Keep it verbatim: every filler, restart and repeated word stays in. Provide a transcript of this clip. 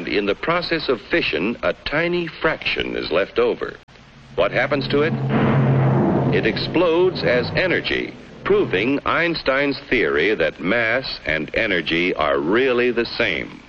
and in the process of fission, a tiny fraction is left over. What happens to it? It explodes as energy, proving Einstein's theory that mass and energy are really the same.